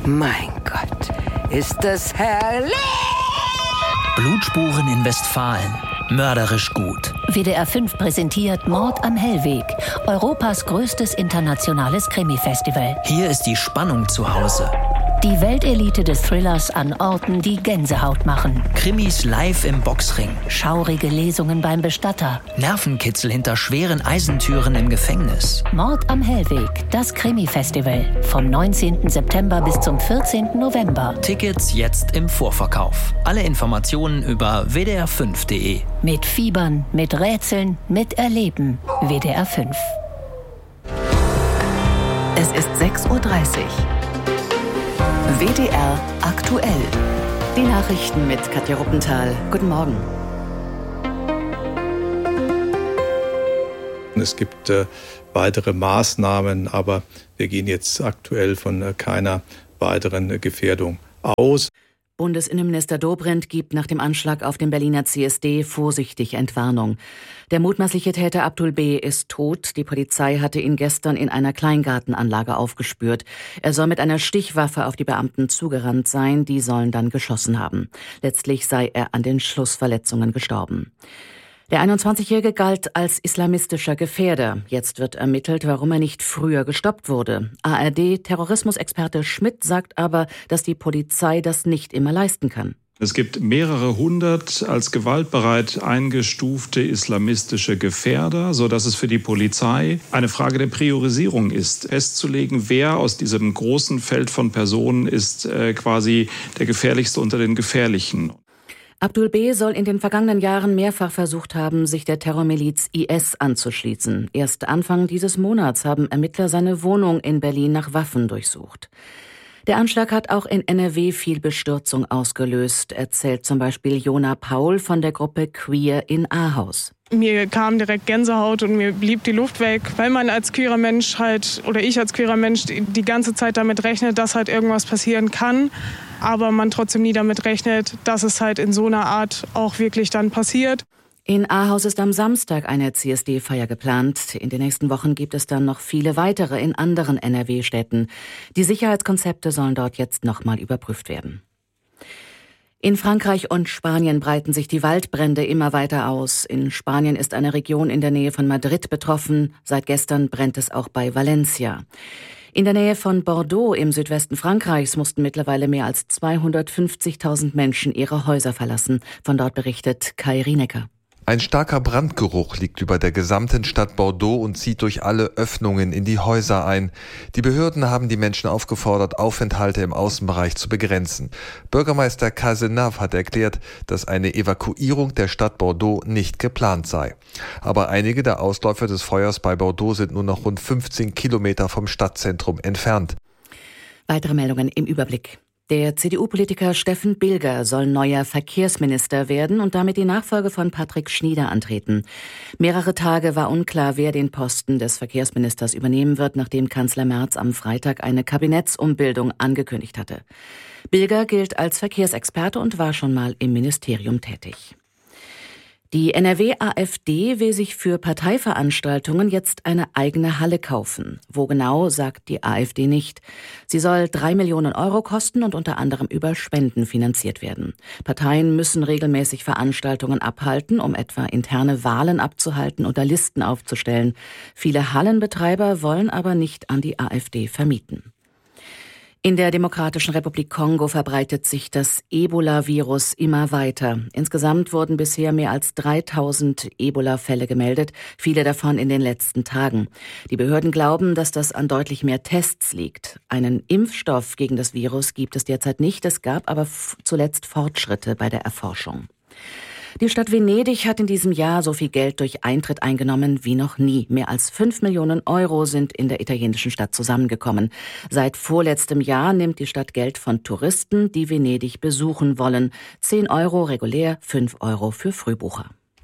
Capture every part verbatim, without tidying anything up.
Mein Gott, ist das herrlich! Blutspuren in Westfalen. Mörderisch gut. W D R fünf präsentiert Mord am Hellweg, Europas größtes internationales Krimi-Festival. Hier ist die Spannung zu Hause. Die Weltelite des Thrillers an Orten, die Gänsehaut machen. Krimis live im Boxring. Schaurige Lesungen beim Bestatter. Nervenkitzel hinter schweren Eisentüren im Gefängnis. Mord am Hellweg, das Krimi-Festival. Vom neunzehnten September bis zum vierzehnten November. Tickets jetzt im Vorverkauf. Alle Informationen über w d r fünf punkt d e. Mit Fiebern, mit Rätseln, mit Erleben. W D R fünf. Es ist sechs Uhr dreißig. W D R aktuell. Die Nachrichten mit Katja Ruppenthal. Guten Morgen. Es gibt äh, weitere Maßnahmen, aber wir gehen jetzt aktuell von äh, keiner weiteren äh, Gefährdung aus. Bundesinnenminister Dobrindt gibt nach dem Anschlag auf den Berliner C S D vorsichtig Entwarnung. Der mutmaßliche Täter Abdul B. ist tot. Die Polizei hatte ihn gestern in einer Kleingartenanlage aufgespürt. Er soll mit einer Stichwaffe auf die Beamten zugerannt sein. Die sollen dann geschossen haben. Letztlich sei er an den Schussverletzungen gestorben. Der einundzwanzigjährige galt als islamistischer Gefährder. Jetzt wird ermittelt, warum er nicht früher gestoppt wurde. A R D-Terrorismusexperte Schmidt sagt aber, dass die Polizei das nicht immer leisten kann. Es gibt mehrere hundert als gewaltbereit eingestufte islamistische Gefährder, sodass es für die Polizei eine Frage der Priorisierung ist, festzulegen, wer aus diesem großen Feld von Personen ist äh, quasi der gefährlichste unter den Gefährlichen. Abdul B. soll in den vergangenen Jahren mehrfach versucht haben, sich der Terrormiliz I S anzuschließen. Erst Anfang dieses Monats haben Ermittler seine Wohnung in Berlin nach Waffen durchsucht. Der Anschlag hat auch in N R W viel Bestürzung ausgelöst, erzählt zum Beispiel Jona Paul von der Gruppe Queer in Ahaus. Mir kam direkt Gänsehaut und mir blieb die Luft weg, weil man als queerer Mensch halt, oder ich als queerer Mensch, die ganze Zeit damit rechnet, dass halt irgendwas passieren kann, aber man trotzdem nie damit rechnet, dass es halt in so einer Art auch wirklich dann passiert. In Ahaus ist am Samstag eine C S D-Feier geplant. In den nächsten Wochen gibt es dann noch viele weitere in anderen N R W-Städten. Die Sicherheitskonzepte sollen dort jetzt nochmal überprüft werden. In Frankreich und Spanien breiten sich die Waldbrände immer weiter aus. In Spanien ist eine Region in der Nähe von Madrid betroffen. Seit gestern brennt es auch bei Valencia. In der Nähe von Bordeaux im Südwesten Frankreichs mussten mittlerweile mehr als zweihundertfünfzigtausend Menschen ihre Häuser verlassen. Von dort berichtet Kai Rienecker. Ein starker Brandgeruch liegt über der gesamten Stadt Bordeaux und zieht durch alle Öffnungen in die Häuser ein. Die Behörden haben die Menschen aufgefordert, Aufenthalte im Außenbereich zu begrenzen. Bürgermeister Cazenave hat erklärt, dass eine Evakuierung der Stadt Bordeaux nicht geplant sei. Aber einige der Ausläufer des Feuers bei Bordeaux sind nur noch rund fünfzehn Kilometer vom Stadtzentrum entfernt. Weitere Meldungen im Überblick. Der C D U-Politiker Steffen Bilger soll neuer Verkehrsminister werden und damit die Nachfolge von Patrick Schnieder antreten. Mehrere Tage war unklar, wer den Posten des Verkehrsministers übernehmen wird, nachdem Kanzler Merz am Freitag eine Kabinettsumbildung angekündigt hatte. Bilger gilt als Verkehrsexperte und war schon mal im Ministerium tätig. Die N R W-AfD will sich für Parteiveranstaltungen jetzt eine eigene Halle kaufen. Wo genau, sagt die AfD nicht. Sie soll drei Millionen Euro kosten und unter anderem über Spenden finanziert werden. Parteien müssen regelmäßig Veranstaltungen abhalten, um etwa interne Wahlen abzuhalten oder Listen aufzustellen. Viele Hallenbetreiber wollen aber nicht an die AfD vermieten. In der Demokratischen Republik Kongo verbreitet sich das Ebola-Virus immer weiter. Insgesamt wurden bisher mehr als dreitausend Ebola-Fälle gemeldet, viele davon in den letzten Tagen. Die Behörden glauben, dass das an deutlich mehr Tests liegt. Einen Impfstoff gegen das Virus gibt es derzeit nicht, es gab aber f- zuletzt Fortschritte bei der Erforschung. Die Stadt Venedig hat in diesem Jahr so viel Geld durch Eintritt eingenommen wie noch nie. Mehr als fünf Millionen Euro sind in der italienischen Stadt zusammengekommen. Seit vorletztem Jahr nimmt die Stadt Geld von Touristen, die Venedig besuchen wollen. zehn Euro regulär, fünf Euro für Frühbucher.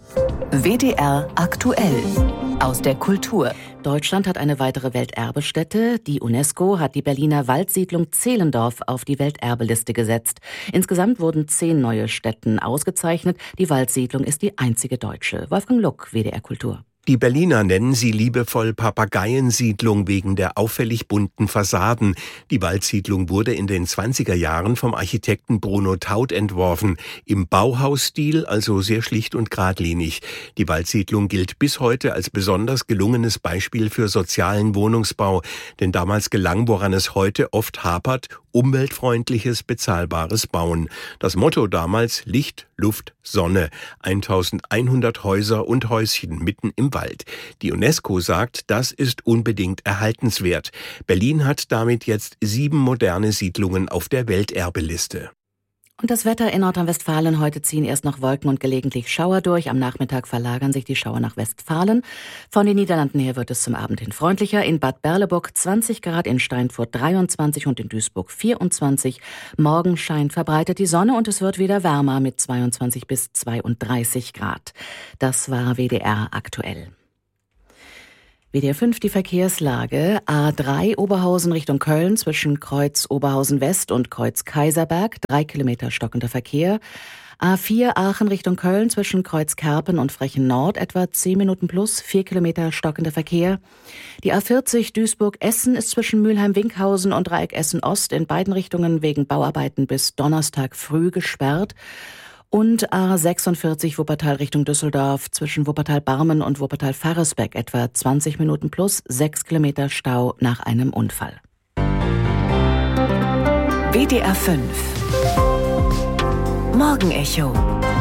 W D R aktuell. Aus der Kultur. Deutschland hat eine weitere Welterbestätte. Die UNESCO hat die Berliner Waldsiedlung Zehlendorf auf die Welterbeliste gesetzt. Insgesamt wurden zehn neue Stätten ausgezeichnet. Die Waldsiedlung ist die einzige deutsche. Wolfgang Luck, W D R Kultur. Die Berliner nennen sie liebevoll Papageiensiedlung wegen der auffällig bunten Fassaden. Die Waldsiedlung wurde in den zwanziger Jahren vom Architekten Bruno Taut entworfen. Im Bauhausstil, also sehr schlicht und geradlinig. Die Waldsiedlung gilt bis heute als besonders gelungenes Beispiel für sozialen Wohnungsbau. Denn damals gelang, woran es heute oft hapert, umweltfreundliches, bezahlbares Bauen. Das Motto damals: Licht, Luft, Sonne. eintausendeinhundert Häuser und Häuschen mitten im Wald. Die UNESCO sagt, das ist unbedingt erhaltenswert. Berlin hat damit jetzt sieben moderne Siedlungen auf der Welterbeliste. Und das Wetter in Nordrhein-Westfalen: heute ziehen erst noch Wolken und gelegentlich Schauer durch. Am Nachmittag verlagern sich die Schauer nach Westfalen. Von den Niederlanden her wird es zum Abend hin freundlicher. In Bad Berleburg zwanzig Grad, in Steinfurt dreiundzwanzig und in Duisburg vierundzwanzig. Morgen scheint verbreitet die Sonne und es wird wieder wärmer mit zweiundzwanzig bis zweiunddreißig Grad. Das war W D R aktuell. W D R fünf, die Verkehrslage. A drei Oberhausen Richtung Köln zwischen Kreuz Oberhausen West und Kreuz Kaiserberg, drei Kilometer stockender Verkehr. A vier Aachen Richtung Köln zwischen Kreuz Kerpen und Frechen Nord etwa zehn Minuten plus, vier Kilometer stockender Verkehr. Die A vierzig Duisburg-Essen ist zwischen Mülheim-Winkhausen und Dreieck Essen-Ost in beiden Richtungen wegen Bauarbeiten bis Donnerstag früh gesperrt. Und A sechsundvierzig Wuppertal Richtung Düsseldorf zwischen Wuppertal-Barmen und Wuppertal-Farresbeck etwa zwanzig Minuten plus, sechs Kilometer Stau nach einem Unfall. W D R fünf Morgenecho.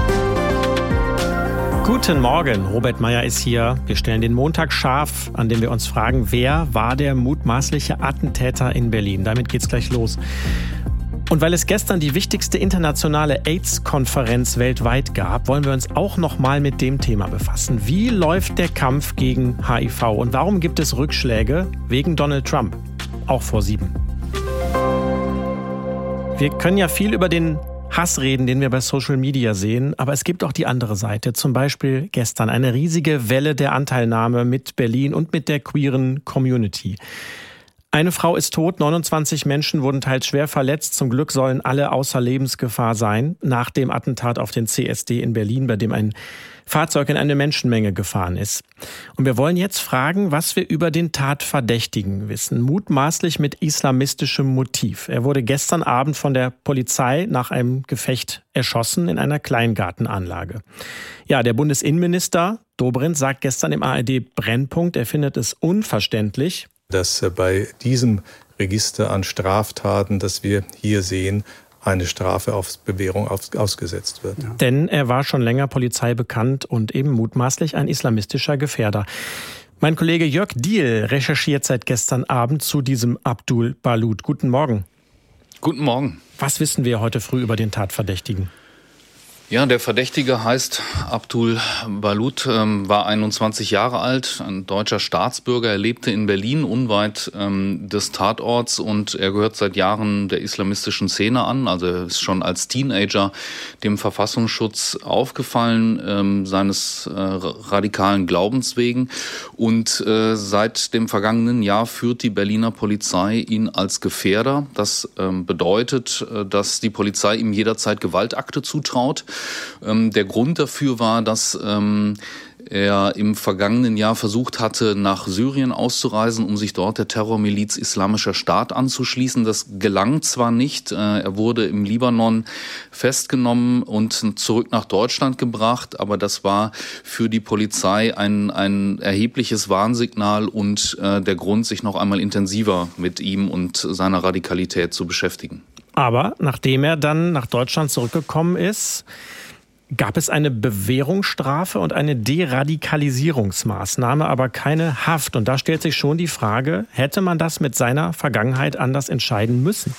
Guten Morgen, Robert Meyer ist hier. Wir stellen den Montag scharf, an dem wir uns fragen, wer war der mutmaßliche Attentäter in Berlin? Damit geht's gleich los. Und weil es gestern die wichtigste internationale AIDS-Konferenz weltweit gab, wollen wir uns auch noch mal mit dem Thema befassen. Wie läuft der Kampf gegen H I V und warum gibt es Rückschläge wegen Donald Trump? Auch vor sieben. Wir können ja viel über den Hass reden, den wir bei Social Media sehen, aber es gibt auch die andere Seite. Zum Beispiel gestern eine riesige Welle der Anteilnahme mit Berlin und mit der queeren Community. Eine Frau ist tot, neunundzwanzig Menschen wurden teils schwer verletzt. Zum Glück sollen alle außer Lebensgefahr sein. Nach dem Attentat auf den C S D in Berlin, bei dem ein Fahrzeug in eine Menschenmenge gefahren ist. Und wir wollen jetzt fragen, was wir über den Tatverdächtigen wissen. Mutmaßlich mit islamistischem Motiv. Er wurde gestern Abend von der Polizei nach einem Gefecht erschossen in einer Kleingartenanlage. Ja, der Bundesinnenminister Dobrindt sagt gestern im A R D Brennpunkt, er findet es unverständlich, dass bei diesem Register an Straftaten, das wir hier sehen, eine Strafe auf Bewährung aus, ausgesetzt wird. Ja. Denn er war schon länger Polizei bekannt und eben mutmaßlich ein islamistischer Gefährder. Mein Kollege Jörg Diehl recherchiert seit gestern Abend zu diesem Abdul Balut. Guten Morgen. Guten Morgen. Was wissen wir heute früh über den Tatverdächtigen? Ja, der Verdächtige heißt Abdul Balut, ähm, war einundzwanzig Jahre alt, ein deutscher Staatsbürger. Er lebte in Berlin, unweit ähm, des Tatorts, und er gehört seit Jahren der islamistischen Szene an. Also er ist schon als Teenager dem Verfassungsschutz aufgefallen, ähm, seines äh, radikalen Glaubens wegen. Und äh, seit dem vergangenen Jahr führt die Berliner Polizei ihn als Gefährder. Das ähm, bedeutet, äh, dass die Polizei ihm jederzeit Gewaltakte zutraut. Ähm, der Grund dafür war, dass ähm, er im vergangenen Jahr versucht hatte, nach Syrien auszureisen, um sich dort der Terrormiliz Islamischer Staat anzuschließen. Das gelang zwar nicht. Äh, er wurde im Libanon festgenommen und zurück nach Deutschland gebracht, aber das war für die Polizei ein, ein erhebliches Warnsignal und äh, der Grund, sich noch einmal intensiver mit ihm und seiner Radikalität zu beschäftigen. Aber nachdem er dann nach Deutschland zurückgekommen ist, gab es eine Bewährungsstrafe und eine Deradikalisierungsmaßnahme, aber keine Haft. Und da stellt sich schon die Frage, hätte man das mit seiner Vergangenheit anders entscheiden müssen?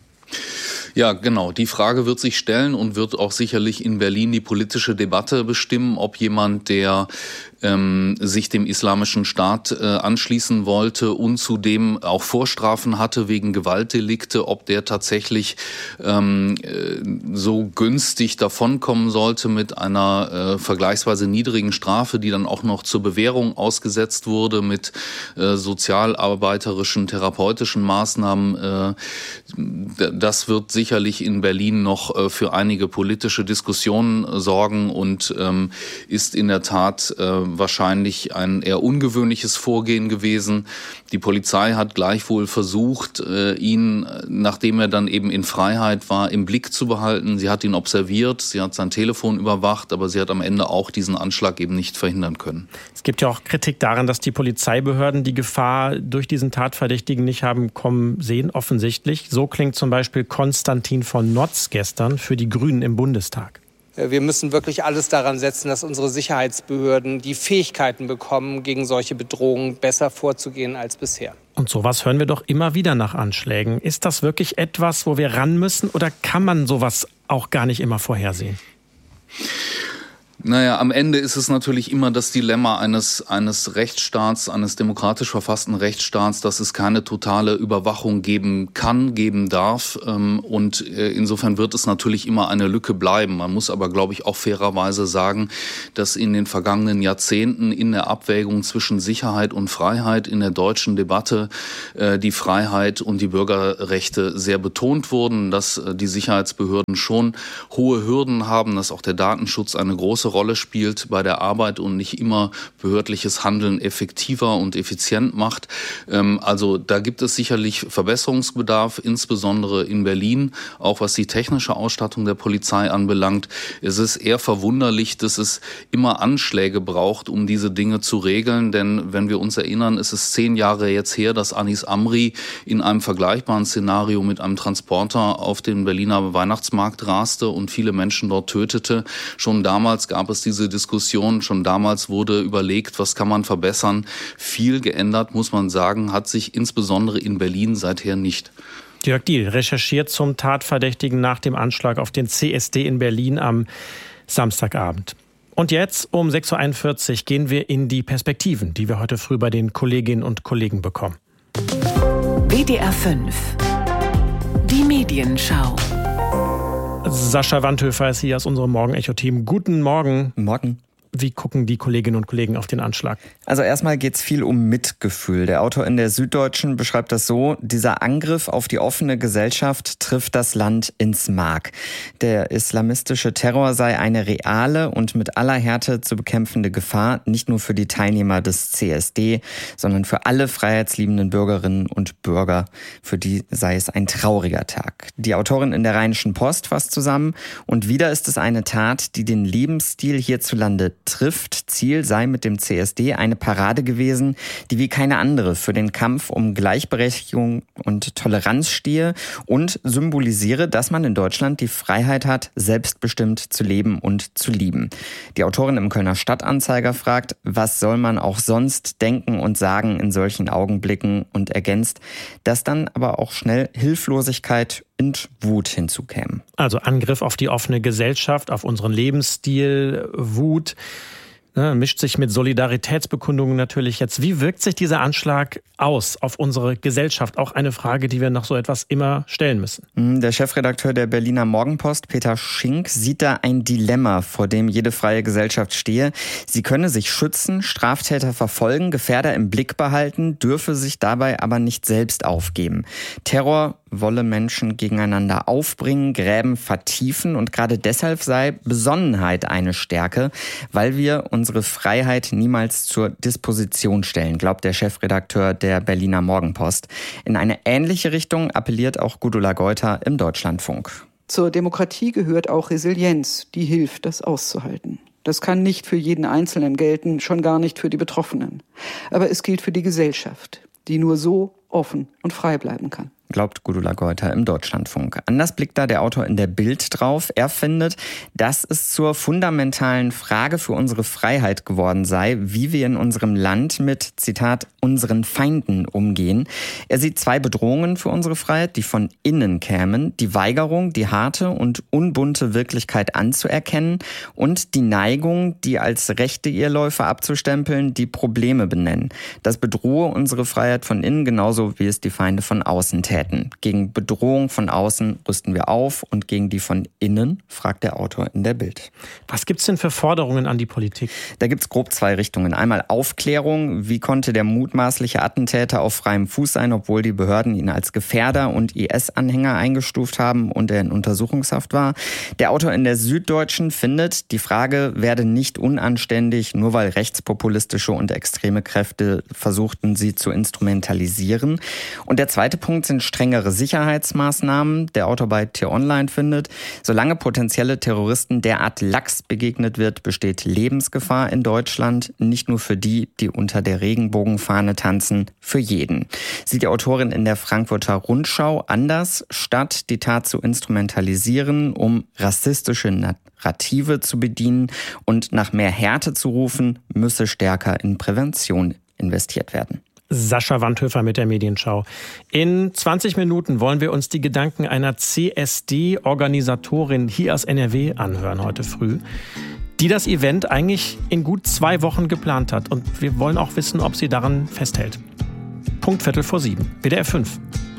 Ja, genau. Die Frage wird sich stellen und wird auch sicherlich in Berlin die politische Debatte bestimmen, ob jemand, der ähm, sich dem Islamischen Staat äh, anschließen wollte und zudem auch Vorstrafen hatte wegen Gewaltdelikte, ob der tatsächlich ähm, äh, so günstig davonkommen sollte mit einer äh, vergleichsweise niedrigen Strafe, die dann auch noch zur Bewährung ausgesetzt wurde mit äh, sozialarbeiterischen, therapeutischen Maßnahmen. Äh, das wird sicherlich in Berlin noch äh, für einige politische Diskussionen sorgen und ähm, ist in der Tat äh, wahrscheinlich ein eher ungewöhnliches Vorgehen gewesen. Die Polizei hat gleichwohl versucht, ihn, nachdem er dann eben in Freiheit war, im Blick zu behalten. Sie hat ihn observiert, sie hat sein Telefon überwacht, aber sie hat am Ende auch diesen Anschlag eben nicht verhindern können. Es gibt ja auch Kritik daran, dass die Polizeibehörden die Gefahr durch diesen Tatverdächtigen nicht haben kommen sehen, offensichtlich. So klingt zum Beispiel Konstantin von Notz gestern für die Grünen im Bundestag. Wir müssen wirklich alles daran setzen, dass unsere Sicherheitsbehörden die Fähigkeiten bekommen, gegen solche Bedrohungen besser vorzugehen als bisher. Und sowas hören wir doch immer wieder nach Anschlägen. Ist das wirklich etwas, wo wir ran müssen, oder kann man sowas auch gar nicht immer vorhersehen? Naja, am Ende ist es natürlich immer das Dilemma eines, eines Rechtsstaats, eines demokratisch verfassten Rechtsstaats, dass es keine totale Überwachung geben kann, geben darf. Und insofern wird es natürlich immer eine Lücke bleiben. Man muss aber, glaube ich, auch fairerweise sagen, dass in den vergangenen Jahrzehnten in der Abwägung zwischen Sicherheit und Freiheit in der deutschen Debatte die Freiheit und die Bürgerrechte sehr betont wurden, dass die Sicherheitsbehörden schon hohe Hürden haben, dass auch der Datenschutz eine große Rolle spielt bei der Arbeit und nicht immer behördliches Handeln effektiver und effizient macht. Also da gibt es sicherlich Verbesserungsbedarf, insbesondere in Berlin, auch was die technische Ausstattung der Polizei anbelangt. Es ist eher verwunderlich, dass es immer Anschläge braucht, um diese Dinge zu regeln, denn wenn wir uns erinnern, ist es zehn Jahre jetzt her, dass Anis Amri in einem vergleichbaren Szenario mit einem Transporter auf den Berliner Weihnachtsmarkt raste und viele Menschen dort tötete. Schon damals gab es diese Diskussion, schon damals wurde überlegt, was kann man verbessern. Viel geändert, muss man sagen, hat sich insbesondere in Berlin seither nicht. Jörg Diehl recherchiert zum Tatverdächtigen nach dem Anschlag auf den C S D in Berlin am Samstagabend. Und jetzt um sechs Uhr einundvierzig gehen wir in die Perspektiven, die wir heute früh bei den Kolleginnen und Kollegen bekommen. W D R fünf. Die Medienschau. Sascha Wandhöfer ist hier aus unserem Morgen-Echo-Team. Guten Morgen. Morgen. Wie gucken die Kolleginnen und Kollegen auf den Anschlag? Also erstmal geht es viel um Mitgefühl. Der Autor in der Süddeutschen beschreibt das so: Dieser Angriff auf die offene Gesellschaft trifft das Land ins Mark. Der islamistische Terror sei eine reale und mit aller Härte zu bekämpfende Gefahr, nicht nur für die Teilnehmer des C S D, sondern für alle freiheitsliebenden Bürgerinnen und Bürger. Für die sei es ein trauriger Tag. Die Autorin in der Rheinischen Post fasst zusammen: Und wieder ist es eine Tat, die den Lebensstil hierzulande trifft. Ziel sei mit dem C S D eine Parade gewesen, die wie keine andere für den Kampf um Gleichberechtigung und Toleranz stehe und symbolisiere, dass man in Deutschland die Freiheit hat, selbstbestimmt zu leben und zu lieben. Die Autorin im Kölner Stadtanzeiger fragt, was soll man auch sonst denken und sagen in solchen Augenblicken, und ergänzt, dass dann aber auch schnell Hilflosigkeit und Wut hinzukämen. Also Angriff auf die offene Gesellschaft, auf unseren Lebensstil, Wut, ne, mischt sich mit Solidaritätsbekundungen natürlich jetzt. Wie wirkt sich dieser Anschlag aus auf unsere Gesellschaft? Auch eine Frage, die wir nach so etwas immer stellen müssen. Der Chefredakteur der Berliner Morgenpost, Peter Schink, sieht da ein Dilemma, vor dem jede freie Gesellschaft stehe. Sie könne sich schützen, Straftäter verfolgen, Gefährder im Blick behalten, dürfe sich dabei aber nicht selbst aufgeben. Terror wolle Menschen gegeneinander aufbringen, Gräben vertiefen, und gerade deshalb sei Besonnenheit eine Stärke, weil wir unsere Freiheit niemals zur Disposition stellen, glaubt der Chefredakteur der Berliner Morgenpost. In eine ähnliche Richtung appelliert auch Gudula Geuter im Deutschlandfunk. Zur Demokratie gehört auch Resilienz, die hilft, das auszuhalten. Das kann nicht für jeden Einzelnen gelten, schon gar nicht für die Betroffenen. Aber es gilt für die Gesellschaft, die nur so offen und frei bleiben kann. Glaubt Gudula Geuter im Deutschlandfunk. Anders blickt da der Autor in der Bild drauf. Er findet, dass es zur fundamentalen Frage für unsere Freiheit geworden sei, wie wir in unserem Land mit, Zitat, unseren Feinden umgehen. Er sieht zwei Bedrohungen für unsere Freiheit, die von innen kämen: die Weigerung, die harte und unbunte Wirklichkeit anzuerkennen, und die Neigung, die als rechte Irrläufe abzustempeln, die Probleme benennen. Das bedrohe unsere Freiheit von innen genauso, wie es die Feinde von außen täten. Prioritäten. Gegen Bedrohung von außen rüsten wir auf und gegen die von innen, fragt der Autor in der Bild. Was gibt's denn für Forderungen an die Politik? Da gibt's grob zwei Richtungen. Einmal Aufklärung. Wie konnte der mutmaßliche Attentäter auf freiem Fuß sein, obwohl die Behörden ihn als Gefährder und I S-Anhänger eingestuft haben und er in Untersuchungshaft war? Der Autor in der Süddeutschen findet, die Frage werde nicht unanständig, nur weil rechtspopulistische und extreme Kräfte versuchten, sie zu instrumentalisieren. Und der zweite Punkt sind strengere Sicherheitsmaßnahmen. Der Autor bei T-Online findet, solange potenzielle Terroristen derart lax begegnet wird, besteht Lebensgefahr in Deutschland. Nicht nur für die, die unter der Regenbogenfahne tanzen, für jeden. Sieht die Autorin in der Frankfurter Rundschau anders, statt die Tat zu instrumentalisieren, um rassistische Narrative zu bedienen und nach mehr Härte zu rufen, müsse stärker in Prävention investiert werden. Sascha Wandhöfer mit der Medienschau. In zwanzig Minuten wollen wir uns die Gedanken einer C S D-Organisatorin hier aus N R W anhören heute früh, die das Event eigentlich in gut zwei Wochen geplant hat. Und wir wollen auch wissen, ob sie daran festhält. Punkt Viertel vor sieben, W D R fünf.